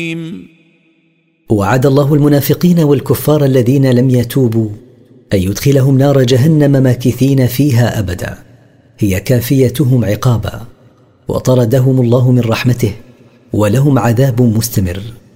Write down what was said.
وعد الله المنافقين والكفار الذين لم يتوبوا أن يدخلهم نار جهنم ماكثين فيها أبدا، هي كافيتهم عقابا، وطردهم الله من رحمته، ولهم عذاب مستمر.